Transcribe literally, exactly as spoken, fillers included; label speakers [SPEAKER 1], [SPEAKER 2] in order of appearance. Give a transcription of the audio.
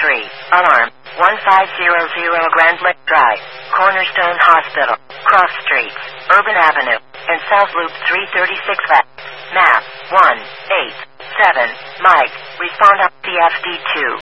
[SPEAKER 1] three. Alarm. one five zero zero Grand Lake Drive. Cornerstone Hospital. Cross Streets. Urban Avenue. And South Loop three thirty-six West. Map. one eight seven. Mike. Respond up the F D two.